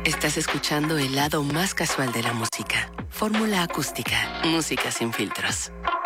Estás escuchando el lado más casual de la música. Fórmula acústica. Música sin filtros.